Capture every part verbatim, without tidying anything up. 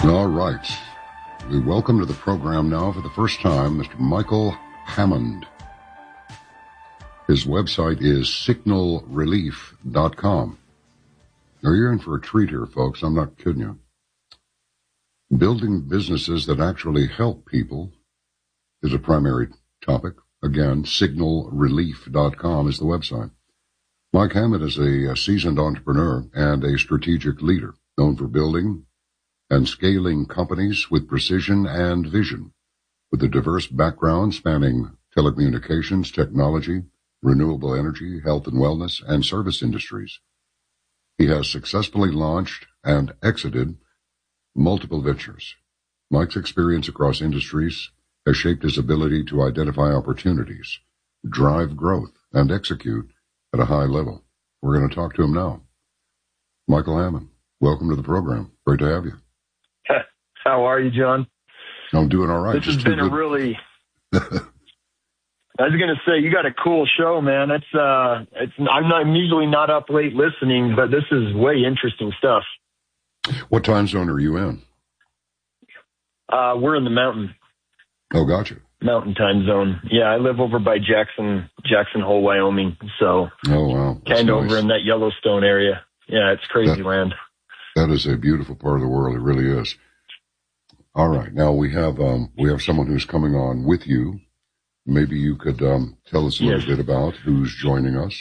All right. We welcome to the program now for the first time Mister Michael Hammond. His website is signal relief dot com. Now, you're in for a treat here, folks. I'm not kidding you. Building businesses that actually help people is a primary topic. Again, signal relief dot com is the website. Mike Hammond is a, a seasoned entrepreneur and a strategic leader known for building and scaling companies with precision and vision, with a diverse background spanning telecommunications, technology, renewable energy, health and wellness, and service industries. He has successfully launched and exited multiple ventures. Mike's experience across industries has shaped his ability to identify opportunities, drive growth, and execute at a high level. We're going to talk to him now. Michael Hammond, welcome to the program. Great to have you. How are you, John? I'm doing all right. This Just has been good. a really... I was going to say, you got a cool show, man. It's, uh, it's, I'm not I'm usually not up late listening, but this is way interesting stuff. What time zone are you in? Uh, we're in the mountain. Oh, gotcha. Mountain time zone. Yeah, I live over by Jackson, Jackson Hole, Wyoming. So, oh, wow. kind of nice. over in that Yellowstone area. Yeah, it's crazy that, land. That is a beautiful part of the world. It really is. All right. Now we have, um, we have someone who's coming on with you. Maybe you could, um, tell us a little yes. bit about who's joining us.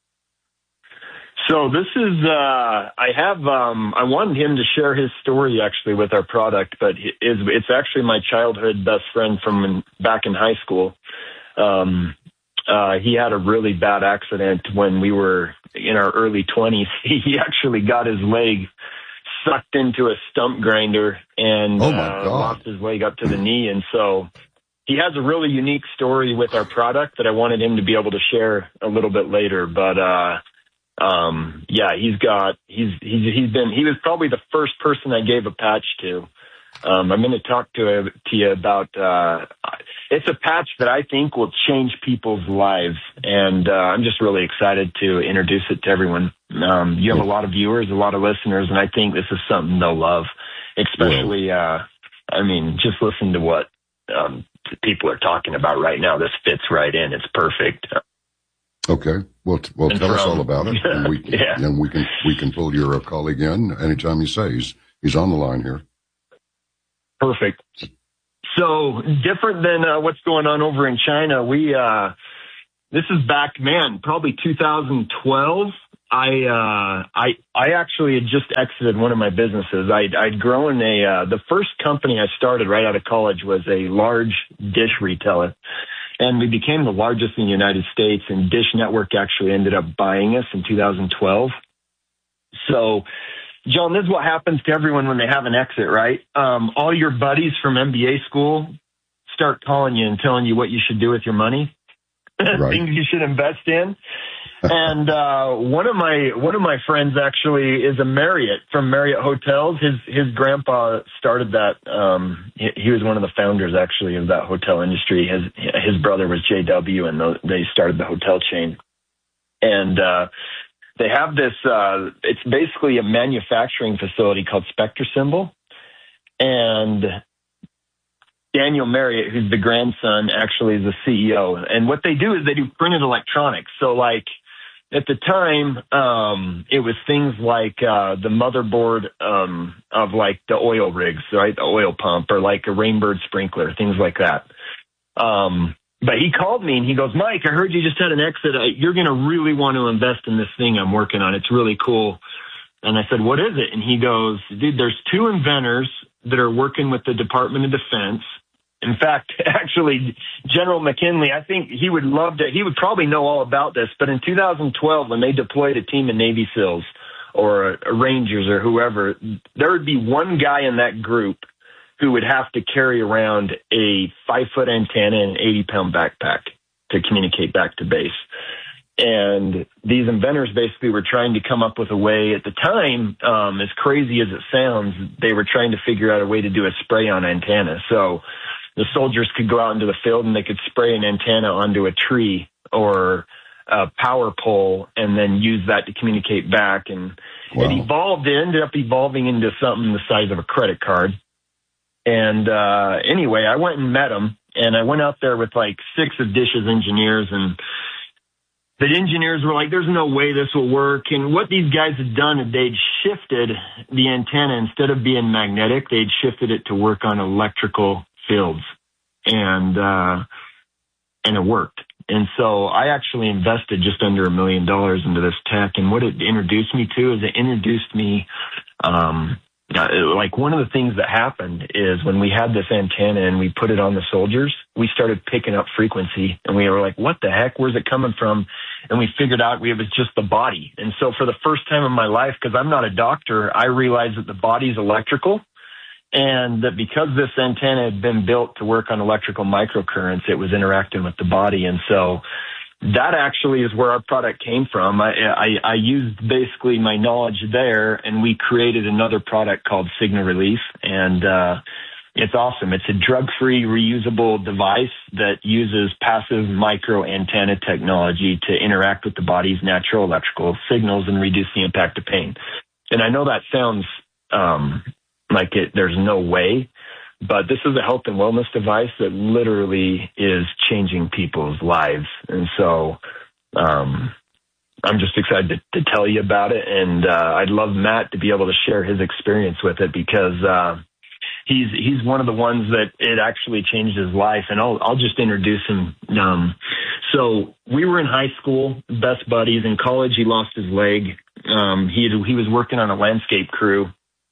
So this is, uh, I have, um, I wanted him to share his story actually with our product, but it is, it's actually my childhood best friend from back in high school. Um, uh, he had a really bad accident when we were in our early twenties. He actually got his leg sucked into a stump grinder and oh my uh, God. lost his leg up to the knee. And so he has a really unique story with our product that I wanted him to be able to share a little bit later. But, uh, um, yeah, he's got, he's, he's, he's been, he was probably the first person I gave a patch to. Um, I'm going to talk to, to you about, uh, it's a patch that I think will change people's lives. And, uh, I'm just really excited to introduce it to everyone. Um, you have a lot of viewers, a lot of listeners, and I think this is something they'll love, especially, uh, I mean, just listen to what, um, people are talking about right now. This fits right in. It's perfect. Okay. Well, t- well, And tell from, us all about it. And we, yeah. and we can, we can pull your uh, colleague in anytime you say. He's, he's on the line here. Perfect. So different than uh, what's going on over in China. We, uh, this is back, man, probably two thousand twelve. I, uh, I, I actually had just exited one of my businesses. I'd, I'd grown a, uh, the first company I started right out of college was a large dish retailer. And we became the largest in the United States, and Dish Network actually ended up buying us in two thousand twelve. So, John, this is what happens to everyone when they have an exit, right? Um, all your buddies from M B A school start calling you and telling you what you should do with your money, right. things you should invest in. And uh, one of my one of my friends actually is a Marriott from Marriott Hotels. His his grandpa started that. Um, he, he was one of the founders actually of that hotel industry. His his brother was J W, and they started the hotel chain. And uh, they have this. Uh, it's basically a manufacturing facility called Spectre Symbol, and Daniel Marriott, who's the grandson, actually is the C E O. And what they do is they do printed electronics. So like at the time, um, it was things like uh, the motherboard um, of like the oil rigs, right? The oil pump, or like a Rainbird sprinkler, things like that. Um, but he called me and he goes, Mike, I heard you just had an exit. You're going to really want to invest in this thing I'm working on. It's really cool. And I said, what is it? And he goes, dude, there's two inventors that are working with the Department of Defense. In fact, actually, General McKinley, I think he would love to, he would probably know all about this, but in two thousand twelve, when they deployed a team of Navy SEALs or a, a Rangers or whoever, there would be one guy in that group who would have to carry around a five-foot antenna and eighty pound backpack to communicate back to base. And these inventors basically were trying to come up with a way at the time, um, as crazy as it sounds, they were trying to figure out a way to do a spray-on antenna. So the soldiers could go out into the field and they could spray an antenna onto a tree or a power pole and then use that to communicate back. And wow. it evolved, it ended up evolving into something the size of a credit card. And uh, anyway, I went and met him, and I went out there with like six of Dish's engineers, and the engineers were like, there's no way this will work. And what these guys had done is they'd shifted the antenna. Instead of being magnetic, they'd shifted it to work on electrical fields. And, uh, and it worked. And so I actually invested just under a million dollars into this tech. And what it introduced me to is it introduced me, um, like one of the things that happened is when we had this antenna and we put it on the soldiers, we started picking up frequency, and we were like, what the heck? Where's it coming from? And we figured out we, it was just the body. And so for the first time in my life, because I'm not a doctor, I realized that the body's electrical, and that because this antenna had been built to work on electrical microcurrents, it was interacting with the body. And so that actually is where our product came from. I, I, I used basically my knowledge there, and we created another product called Signal Relief. And uh, it's awesome. It's a drug-free, reusable device that uses passive micro antenna technology to interact with the body's natural electrical signals and reduce the impact of pain. And I know that sounds um, like it, there's no way, but this is a health and wellness device that literally is changing people's lives. And so um, I'm just excited to, to tell you about it. And uh, I'd love Matt to be able to share his experience with it, because uh, he's he's one of the ones that it actually changed his life. And I'll, I'll just introduce him. Um, so we were in high school, best buddies. In college, he lost his leg. Um, he, had, he was working on a landscape crew.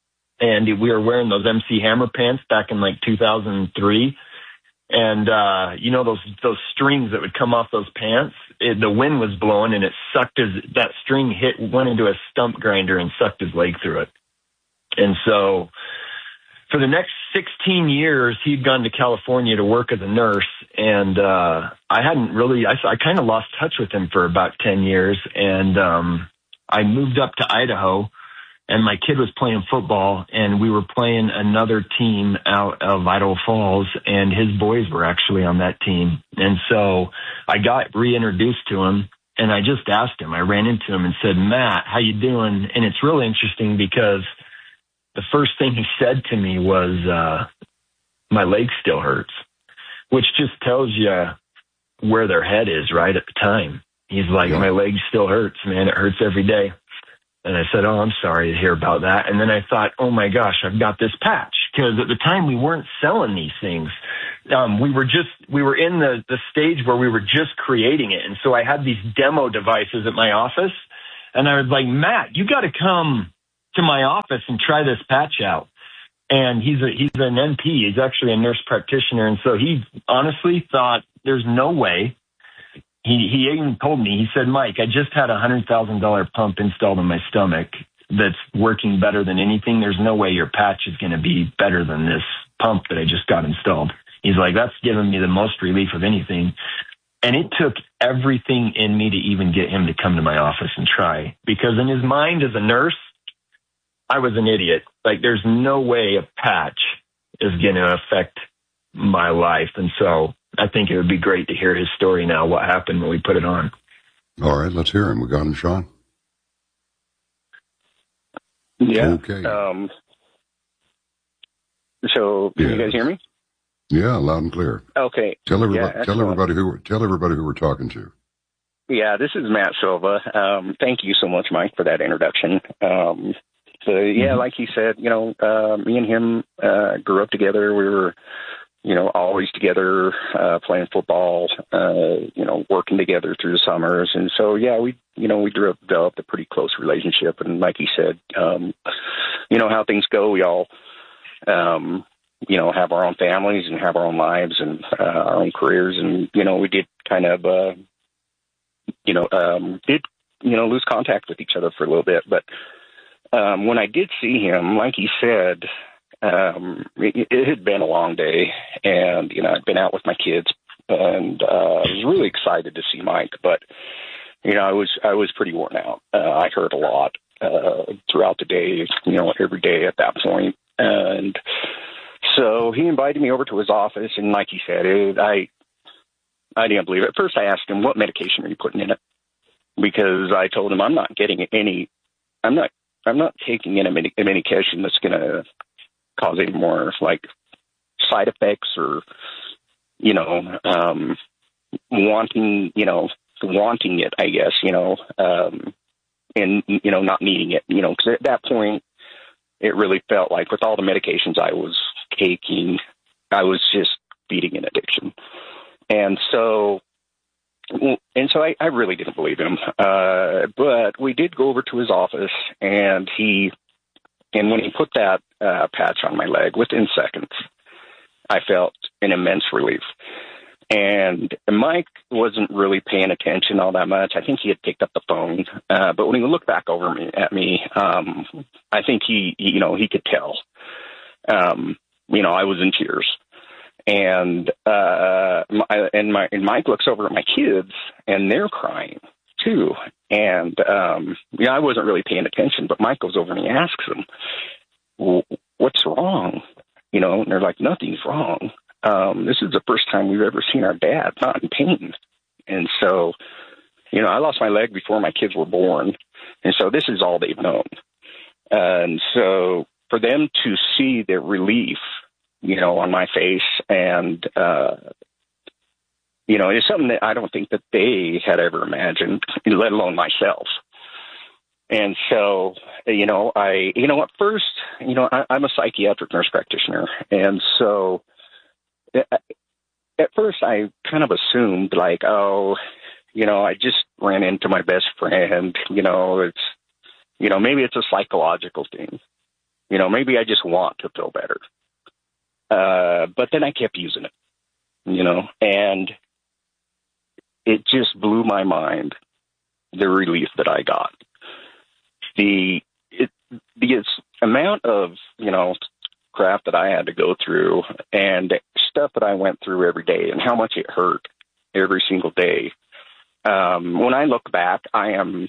And we were wearing those M C Hammer pants back in like two thousand three. And, uh, you know, those, those strings that would come off those pants, it, the wind was blowing and it sucked his, that string hit, went into a stump grinder and sucked his leg through it. And so for the next sixteen years, he'd gone to California to work as a nurse. And, uh, I hadn't really, I, I kind of lost touch with him for about ten years. And, um, I moved up to Idaho. And my kid was playing football, and we were playing another team out of Idaho Falls, and his boys were actually on that team. And so I got reintroduced to him, and I just asked him. I ran into him and said, Matt, how you doing? And it's really interesting because the first thing he said to me was, uh, my leg still hurts, which just tells you where their head is right at the time. He's like, yeah. My leg still hurts, man. It hurts every day. And I said, oh, I'm sorry to hear about that. And then I thought, oh, my gosh, I've got this patch. Because at the time, we weren't selling these things. Um, we were just, we were in the, the stage where we were just creating it. And so I had these demo devices at my office. And I was like, Matt, you got to come to my office and try this patch out. And he's a, he's an N P. He's actually a nurse practitioner. And so he honestly thought there's no way. He he even told me, he said, Mike, I just had a one hundred thousand dollars pump installed in my stomach that's working better than anything. There's no way your patch is going to be better than this pump that I just got installed. He's like, that's given me the most relief of anything. And it took everything in me to even get him to come to my office and try. Because in his mind as a nurse, I was an idiot. Like, there's no way a patch is going to affect my life. And so I think it would be great to hear his story now, what happened when we put it on. All right, let's hear him. We got him, Sean? Yeah. Okay. Um, so, can yeah. you guys hear me? Yeah, loud and clear. Okay. Tell everybody, yeah, tell everybody who, tell everybody who we're talking to. Yeah, this is Matt Silva. Um, thank you so much, Mike, for that introduction. Um, so, yeah, mm-hmm. like he said, you know, uh, me and him uh, grew up together. We were, you know, always together, uh, playing football, uh, you know, working together through the summers. And so, yeah, we, you know, we developed a pretty close relationship. And like he said, um, you know, how things go, we all, um, you know, have our own families and have our own lives and uh, our own careers. And, you know, we did kind of, uh, you know, um, did, you know, lose contact with each other for a little bit. But um, when I did see him, like he said, Um, it, it had been a long day, and, you know, I'd been out with my kids, and uh, I was really excited to see Mike, but, you know, I was, I was pretty worn out. Uh, I heard a lot uh, throughout the day, you know, every day at that point. And so he invited me over to his office, and like he said, it, I, I didn't believe it. At first I asked him, what medication are you putting in it? Because I told him I'm not getting any, I'm not, I'm not taking in a, medi- a medication that's going to cause any more like side effects or, you know, um, wanting, you know, wanting it, I guess, you know, um, and, you know, not needing it, you know, because at that point, it really felt like with all the medications I was taking, I was just feeding an addiction. And so, and so I, I really didn't believe him. Uh, but we did go over to his office, and he, and when he put that uh, patch on my leg, within seconds, I felt an immense relief. And Mike wasn't really paying attention all that much. I think he had picked up the phone. Uh, but when he looked back over me, at me, um, I think he, you know, he could tell. Um, you know, I was in tears. And uh, my, and my and Mike looks over at my kids, and they're crying too. And um, yeah, I wasn't really paying attention. But Mike goes over and he asks them, well, "What's wrong?" You know, and they're like, "Nothing's wrong. Um, this is the first time we've ever seen our dad not in pain." And so, you know, I lost my leg before my kids were born, and so this is all they've known. And so, for them to see the relief, you know, on my face, and, uh, you know, it's something that I don't think that they had ever imagined, let alone myself. And so, you know, I, you know, at first, you know, I, I'm a psychiatric nurse practitioner. And so at first I kind of assumed like, oh, you know, I just ran into my best friend, you know, it's, you know, maybe it's a psychological thing, you know, maybe I just want to feel better. Uh, but then I kept using it, you know, and it just blew my mind, the relief that I got. The, it, the amount of, you know, crap that I had to go through and stuff that I went through every day and how much it hurt every single day. Um, when I look back, I am,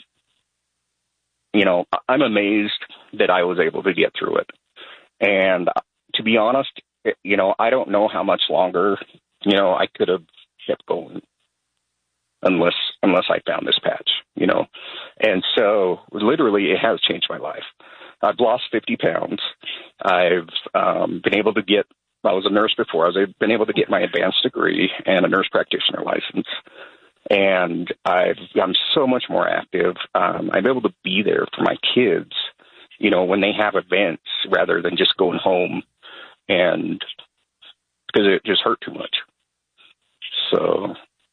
you know, I'm amazed that I was able to get through it. And to be honest, you know, I don't know how much longer, you know, I could have kept going unless, unless I found this patch, you know? And so literally it has changed my life. I've lost fifty pounds. I've um, been able to get, I was a nurse before. I was been able to get my advanced degree and a nurse practitioner license. And I've, I'm so much more active. Um, I'm able to be there for my kids, you know, when they have events rather than just going home. And because it just hurt too much. So,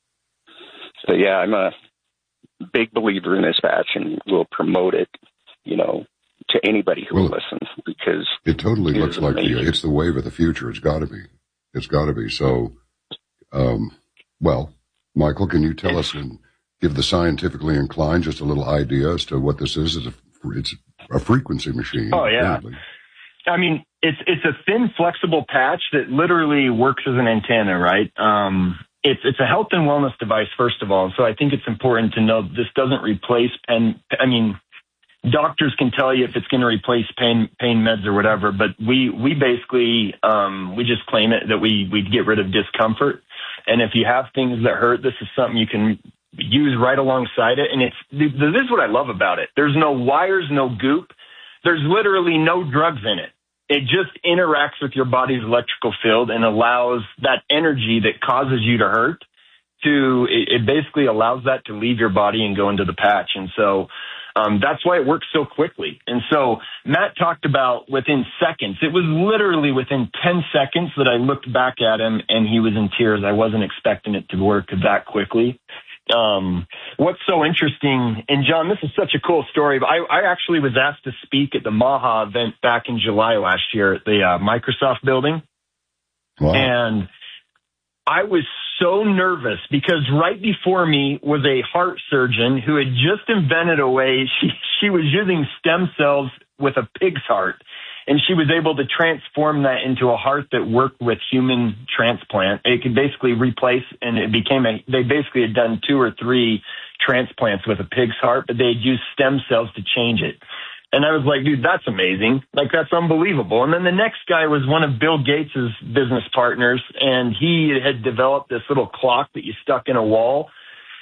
so yeah, I'm a big believer in this patch and will promote it, you know, to anybody who well, will listen, because it totally looks like the, it's the wave of the future. It's got to be. It's got to be. So, um, well, Michael, can you tell us and give the scientifically inclined just a little idea as to what this is? It's a, it's a frequency machine. Oh, yeah. Apparently. I mean, it's it's a thin, flexible patch that literally works as an antenna, right? Um, it's it's a health and wellness device, first of all. So I think it's important to know this doesn't replace pen. I mean, doctors can tell you if it's going to replace pain pain meds or whatever, but we we basically um, we just claim it that we we get rid of discomfort. And if you have things that hurt, this is something you can use right alongside it. And it's this is what I love about it. There's no wires, no goop. There's literally no drugs in it. It just interacts with your body's electrical field and allows that energy that causes you to hurt to, it, it basically allows that to leave your body and go into the patch. And so um, that's why it works so quickly. And so Matt talked about within seconds. It was literally within ten seconds that I looked back at him and he was in tears. I wasn't expecting it to work that quickly. Um, what's so interesting, and John, this is such a cool story, but I, I actually was asked to speak at the Maha event back in July last year at the uh, Microsoft building. Wow. And I was so nervous because right before me was a heart surgeon who had just invented a way. She, she was using stem cells with a pig's heart. And she was able to transform that into a heart that worked with human transplant. It could basically replace, and it became a, they basically had done two or three transplants with a pig's heart, but they had used stem cells to change it. And I was like, dude, that's amazing. Like, that's unbelievable. And then the next guy was one of Bill Gates's business partners, and he had developed this little clock that you stuck in a wall.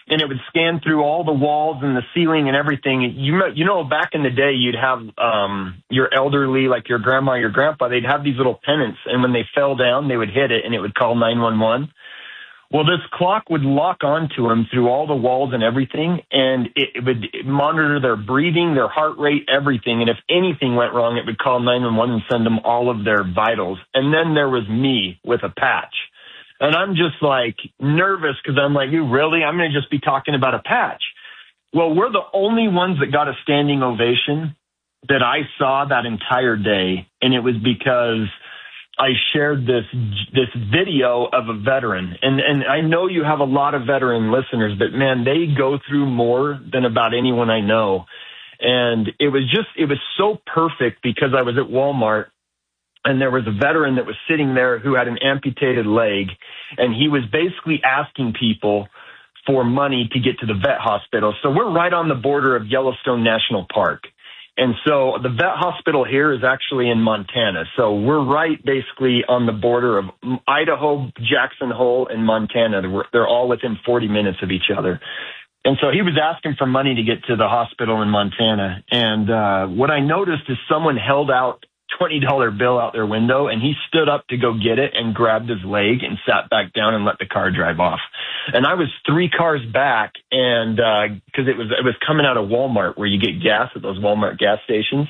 and it would scan through all the walls and the ceiling and everything. You know, you know, back in the day, you'd have um, your elderly, like your grandma, your grandpa, they'd have these little pennants, and when they fell down, they would hit it, and it would call nine one one. Well, this clock would lock onto them through all the walls and everything, and it, it would monitor their breathing, their heart rate, everything. And if anything went wrong, it would call nine one one and send them all of their vitals. And then there was me with a patch. And I'm just like nervous because I'm like, you really? I'm going to just be talking about a patch. Well, we're the only ones that got a standing ovation that I saw that entire day. And it was because I shared this this video of a veteran. And, and I know you have a lot of veteran listeners, but, man, they go through more than about anyone I know. And it was just, it was so perfect because I was at Walmart. And there was a veteran that was sitting there who had an amputated leg, and he was basically asking people for money to get to the vet hospital. So we're right on the border of Yellowstone National Park. And so the vet hospital here is actually in Montana. So we're right basically on the border of Idaho, Jackson Hole, and Montana. They're all within forty minutes of each other. And so he was asking for money to get to the hospital in Montana. And uh, what I noticed is someone held out twenty dollar bill out their window, and he stood up to go get it and grabbed his leg and sat back down and let the car drive off. And I was three cars back, and uh, because it was it was coming out of Walmart where you get gas at those Walmart gas stations.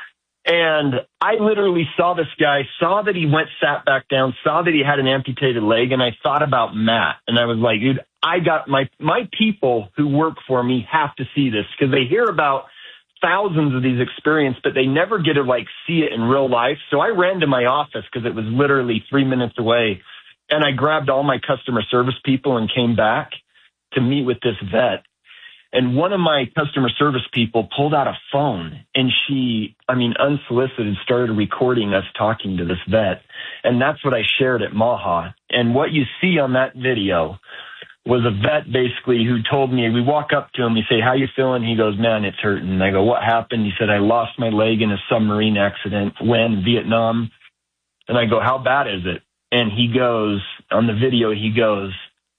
And I literally saw this guy, saw that he went, sat back down, saw that he had an amputated leg, and I thought about Matt. And I was like, dude, I got my my people who work for me have to see this because they hear about thousands of these experiences, but they never get to like see it in real life. So I ran to my office because it was literally three minutes away, and I grabbed all my customer service people and came back to meet with this vet. And one of my customer service people pulled out a phone, and she, I mean, unsolicited, started recording us talking to this vet. And that's what I shared at Maha. And what you see on that video was a vet basically who told me, we walk up to him, we say, how you feeling? He goes, man, it's hurting. And I go, what happened? He said, I lost my leg in a submarine accident. When? Vietnam. And I go, how bad is it? And he goes, on the video, he goes,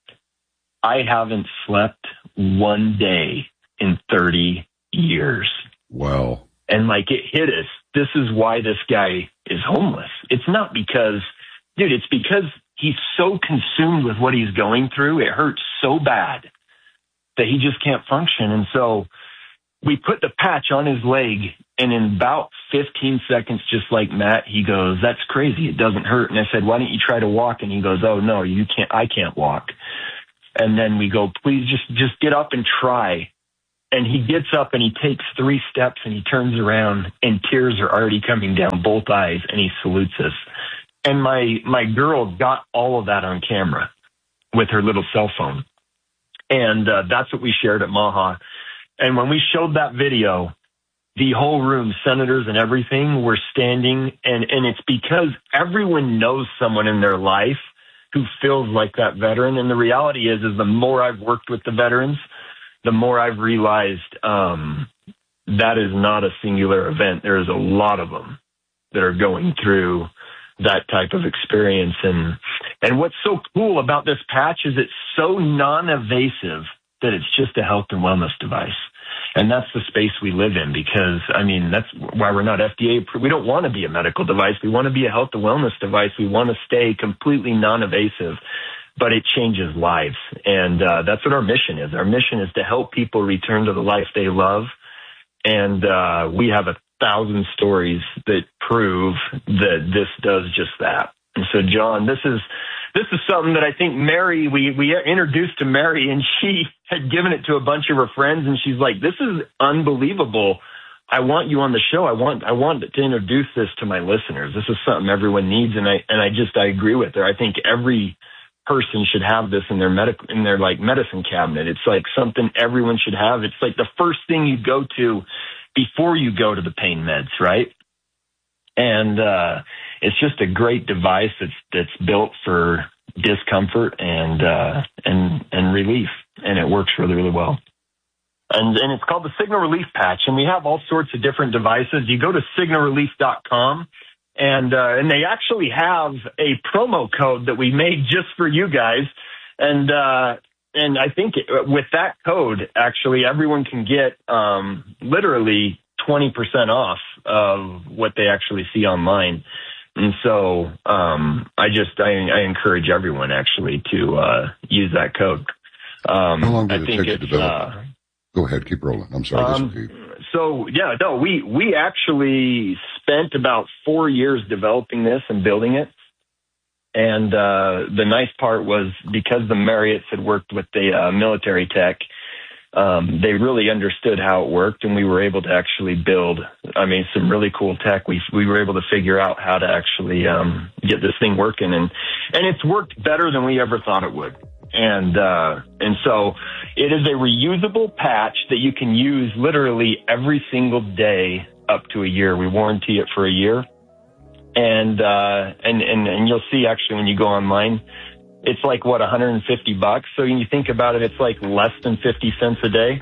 I haven't slept one day in thirty years. Wow. And like it hit us. This is why this guy is homeless. It's not because, dude, it's because he's so consumed with what he's going through. It hurts so bad that he just can't function. And so we put the patch on his leg, and in about fifteen seconds, just like Matt, he goes, that's crazy. It doesn't hurt. And I said, why don't you try to walk? And he goes, oh, no, you can't. I can't walk. And then we go, please just, just get up and try. And he gets up and he takes three steps and he turns around, and tears are already coming down both eyes, and he salutes us. And my, my girl got all of that on camera with her little cell phone. And uh, that's what we shared at Maha. And when we showed that video, the whole room, senators and everything, were standing. And, and it's because everyone knows someone in their life who feels like that veteran. And the reality is, is the more I've worked with the veterans, the more I've realized um, that is not a singular event. There's a lot of them that are going through that type of experience. And, and what's so cool about this patch is it's so non-invasive that it's just a health and wellness device. And that's the space we live in because, I mean, that's why we're not F D A approved. We don't want to be a medical device. We want to be a health and wellness device. We want to stay completely non-invasive, but it changes lives. And uh, that's what our mission is. Our mission is to help people return to the life they love. And uh, we have a thousand stories that prove that this does just that. And so, John, this is this is something that I think Mary, we, we introduced to Mary, and she had given it to a bunch of her friends, and she's like, this is unbelievable. I want you on the show. I want I want to introduce this to my listeners. This is something everyone needs, and I and I just I agree with her. I think every person should have this in their medical in their like medicine cabinet. It's like something everyone should have. It's like the first thing you go to before you go to the pain meds, right? And uh, it's just a great device that's that's built for discomfort and uh, and and relief, and it works really really well. And and it's called the Signal Relief Patch, and we have all sorts of different devices. You go to signal relief dot com, and uh, and they actually have a promo code that we made just for you guys. And uh, and I think with that code, actually, everyone can get um, literally twenty percent off of what they actually see online. And so um, I just I, I encourage everyone actually to uh, use that code. Um, How long did I it think take to it's, develop? Uh, Go ahead, keep rolling. I'm sorry. Um, so yeah, no, we we actually spent about four years developing this and building it. And uh, the nice part was because the Marriotts had worked with the uh, military tech, um, they really understood how it worked, and we were able to actually build, I mean, some really cool tech. We we were able to figure out how to actually um, get this thing working, and and it's worked better than we ever thought it would. And uh, and so it is a reusable patch that you can use literally every single day up to a year. We warranty it for a year. And, uh, and, and, and you'll see actually when you go online, it's like, what, one hundred fifty bucks. So when you think about it, it's like less than fifty cents a day.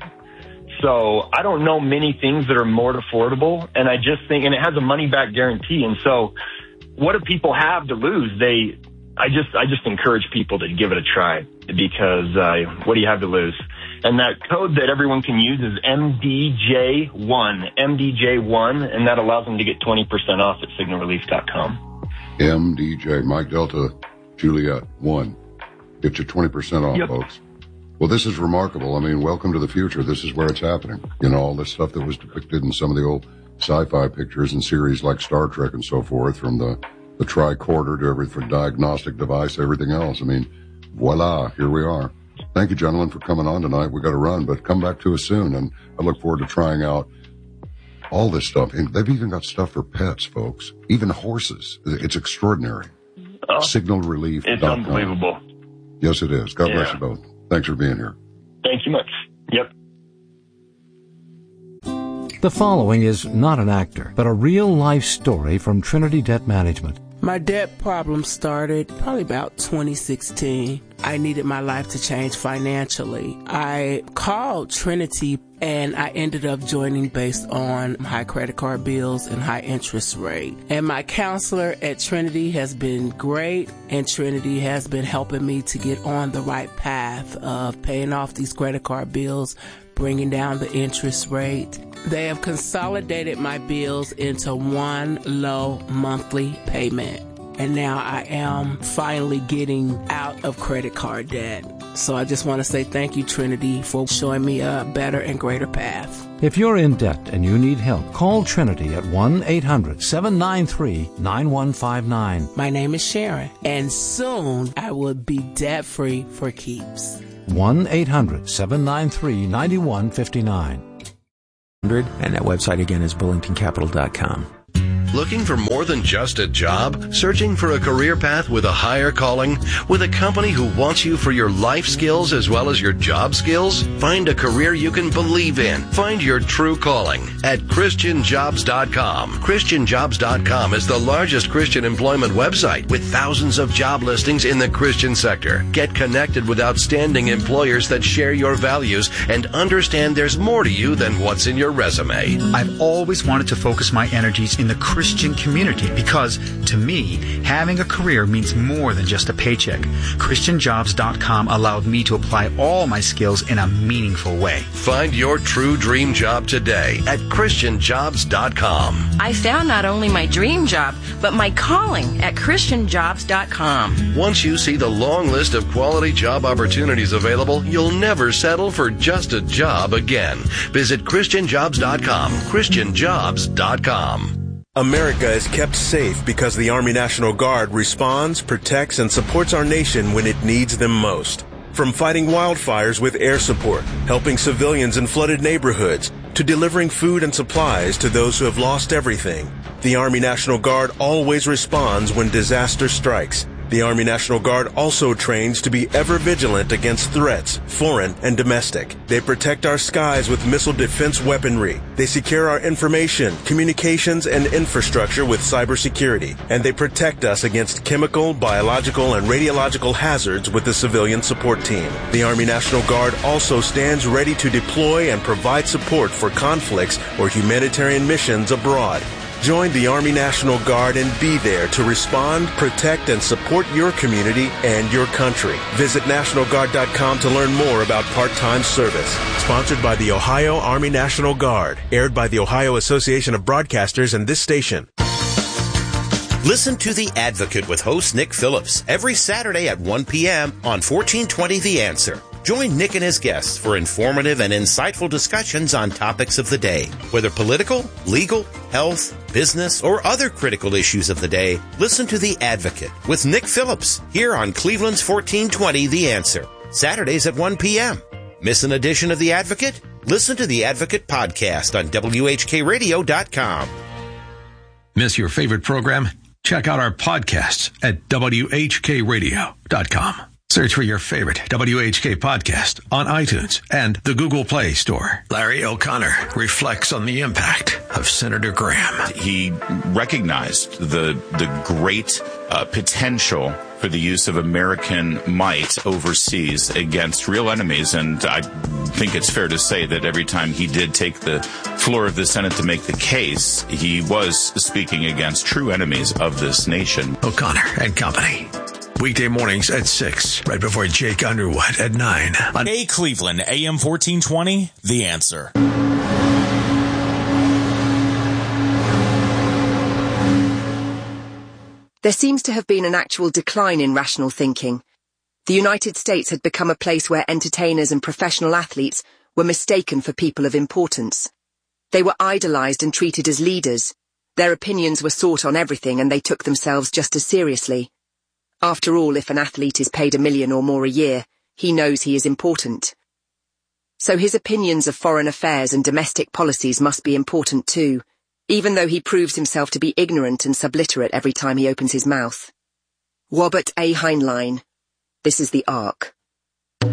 So I don't know many things that are more affordable. And I just think, and it has a money back guarantee. And so what do people have to lose? They, I just, I just encourage people to give it a try because, uh, what do you have to lose? And that code that everyone can use is M D J one, M D J one, and that allows them to get twenty percent off at signal relief dot com. M D J, Mike Delta, Juliet, one. Get you twenty percent off, yep. Folks. Well, this is remarkable. I mean, welcome to the future. This is where it's happening. You know, all this stuff that was depicted in some of the old sci-fi pictures and series like Star Trek and so forth, from the, the tricorder to everything, diagnostic device, everything else. I mean, voila, here we are. Thank you, gentlemen, for coming on tonight. We got to run, but come back to us soon, and I look forward to trying out all this stuff. And they've even got stuff for pets, folks, even horses. It's extraordinary. Oh, signal relief dot com. It's unbelievable. Yes, it is. God yeah. bless you both. Thanks for being here. Thank you much. Yep. The following is not an actor, but a real-life story from Trinity Debt Management. My debt problem started probably about twenty sixteen. I needed my life to change financially. I called Trinity and I ended up joining based on high credit card bills and high interest rate. And my counselor at Trinity has been great, and Trinity has been helping me to get on the right path of paying off these credit card bills, bringing down the interest rate. They have consolidated my bills into one low monthly payment. And now I am finally getting out of credit card debt. So I just want to say thank you, Trinity, for showing me a better and greater path. If you're in debt and you need help, call Trinity at one eight hundred seven nine three nine one five nine. My name is Sharon, and soon I will be debt-free for keeps. one eight hundred seven nine three nine one five nine. And that website again is Bullington Capital dot com. Looking for more than just a job? Searching for a career path with a higher calling? With a company who wants you for your life skills as well as your job skills? Find a career you can believe in. Find your true calling at Christian Jobs dot com. Christian Jobs dot com is the largest Christian employment website with thousands of job listings in the Christian sector. Get connected with outstanding employers that share your values and understand there's more to you than what's in your resume. I've always wanted to focus my energies in the Christian community because, to me, having a career means more than just a paycheck. Christian Jobs dot com allowed me to apply all my skills in a meaningful way. Find your true dream job today at Christian Jobs dot com. I found not only my dream job, but my calling at Christian Jobs dot com. Once you see the long list of quality job opportunities available, you'll never settle for just a job again. Visit Christian Jobs dot com. Christian Jobs dot com. America is kept safe because the Army National Guard responds, protects, and supports our nation when it needs them most. From fighting wildfires with air support, helping civilians in flooded neighborhoods, to delivering food and supplies to those who have lost everything, the Army National Guard always responds when disaster strikes. The Army National Guard also trains to be ever vigilant against threats, foreign and domestic. They protect our skies with missile defense weaponry. They secure our information, communications, and infrastructure with cybersecurity. And they protect us against chemical, biological, and radiological hazards with the civilian support team. The Army National Guard also stands ready to deploy and provide support for conflicts or humanitarian missions abroad. Join the Army National Guard and be there to respond, protect, and support your community and your country. Visit National Guard dot com to learn more about part-time service. Sponsored by the Ohio Army National Guard. Aired by the Ohio Association of Broadcasters and this station. Listen to The Advocate with host Nick Phillips every Saturday at one p.m. on fourteen twenty The Answer. Join Nick and his guests for informative and insightful discussions on topics of the day. Whether political, legal, health, business, or other critical issues of the day, listen to The Advocate with Nick Phillips here on Cleveland's fourteen twenty The Answer. Saturdays at one p.m. Miss an edition of The Advocate? Listen to The Advocate podcast on W H K radio dot com. Miss your favorite program? Check out our podcasts at W H K radio dot com. Search for your favorite W H K podcast on iTunes and the Google Play Store. Larry O'Connor reflects on the impact of Senator Graham. He recognized the the great uh, potential for the use of American might overseas against real enemies, and I think it's fair to say that every time he did take the floor of the Senate to make the case, he was speaking against true enemies of this nation. O'Connor and Company. Weekday mornings at six, right before Jake Underwood at nine. On Hey Cleveland, A M fourteen twenty, The Answer. There seems to have been an actual decline in rational thinking. The United States had become a place where entertainers and professional athletes were mistaken for people of importance. They were idolized and treated as leaders. Their opinions were sought on everything, and they took themselves just as seriously. After all, if an athlete is paid a million or more a year, he knows he is important. So his opinions of foreign affairs and domestic policies must be important too, even though he proves himself to be ignorant and subliterate every time he opens his mouth. Robert A. Heinlein. This is the Ark.